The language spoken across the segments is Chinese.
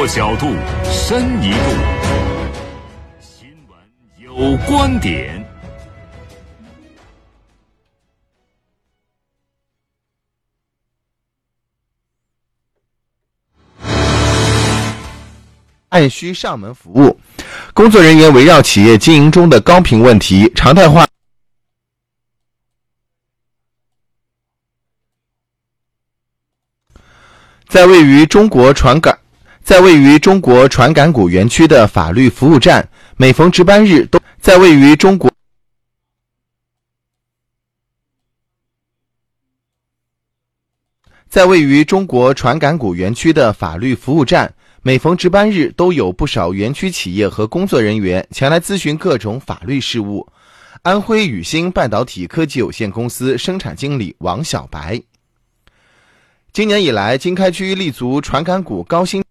缩小度，深一度。新闻有观点。 按需上门服务，工作人员围绕企业经营中的高频问题，常态化在位于中国传感谷园区的法律服务站，每逢值班日都在位于中国传感谷园区的法律服务站，每逢值班日都有不少园区企业和工作人员前来咨询各种法律事务。安徽宇星半导体科技有限公司生产经理王小白。今年以来，经开区立足传感谷高新，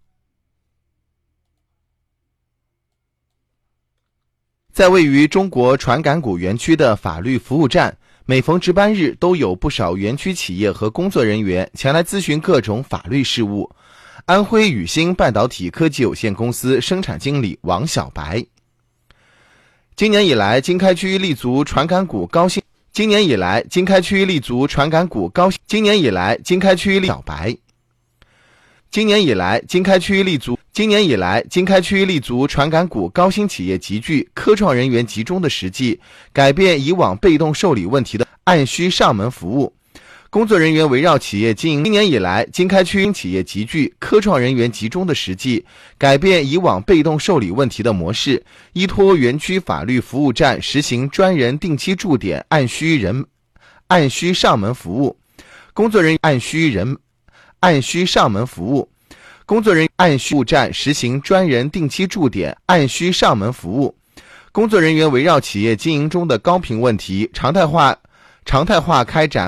在位于中国传感谷园区的法律服务站，每逢值班日都有不少园区企业和工作人员前来咨询各种法律事务。安徽宇星半导体科技有限公司生产经理王小白。今年以来，经开区立足传感谷高新，今年以来，经开区立足传感谷高新，今年以来，经开区立小白。今年以来，经开区立足传感谷高新企业集聚、科创人员集中的实际，改变以往被动受理问题的按需上门服务。工作人员围绕企业经营，今年以来，经开区企业集聚、科创人员集中的实际，改变以往被动受理问题的模式，依托园区法律服务站实行专人定期驻点按需上门服务。工作人员按需上门服务。工作人员按需服务站实行专人定期驻点按需上门服务。工作人员围绕企业经营中的高频问题，常态化开展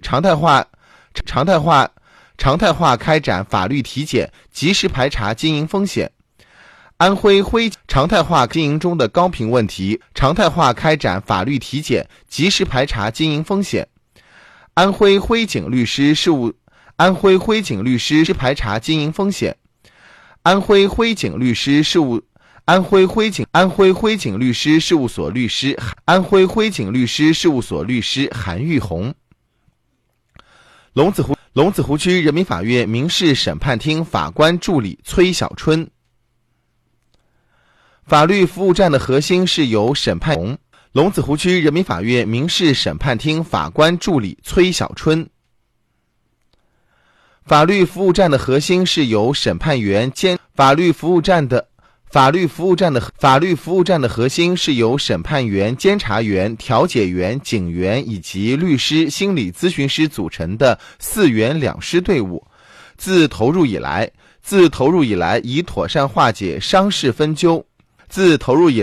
法律体检，及时排查经营风险。常态化经营中的高频问题，常态化开展法律体检，及时排查经营风险。安徽徽景律师排查经营风险。安徽徽景律师事务所律师韩玉红。龙子湖区人民法院民事审判厅法官助理崔小春。法律服务站的核心是由龙子湖区人民法院民事审判厅法官助理崔小春。法律服务站的核心是由法律服务站的核心是由审判员、监察员、调解员、警员以及律师、心理咨询师组成的4员2师队伍。自投入以来，以妥善化解商事纷纠。以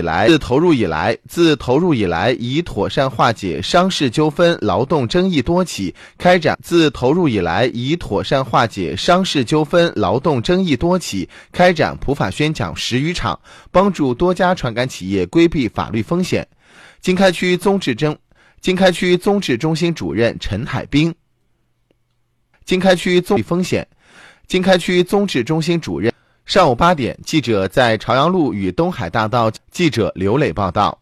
妥善化解商事纠纷、劳动争议多起，开展普法宣讲10余场，帮助多家传感企业规避法律风险。经开区综治中心主任陈海滨。经开区综治中心主任。上午8点，记者在朝阳路与东海大道，记者刘磊报道。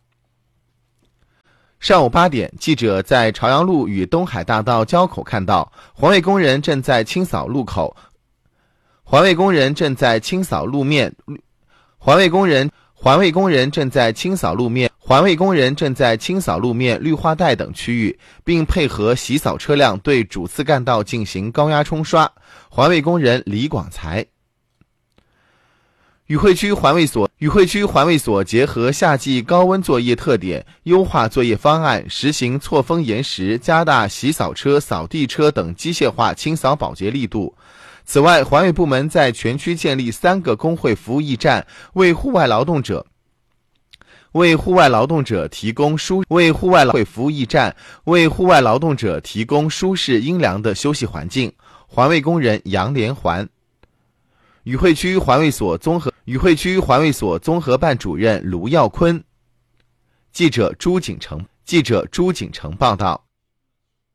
上午8点，记者在朝阳路与东海大道交口看到，环卫工人正在清扫路面，环卫工人正在清扫路面，绿化带等区域，并配合洗扫车辆对主次干道进行高压冲刷。环卫工人李广才。宇惠区环卫所结合夏季高温作业特点，优化作业方案，实行错峰延时，加大洗扫车、扫地车等机械化清扫保洁力度。此外，环卫部门在全区建立3个工会服务驿站，为户外劳动者提供舒适阴凉的休息环境。环卫工人杨连环。宇惠区环卫所综合办主任卢耀坤。记者朱景成报道。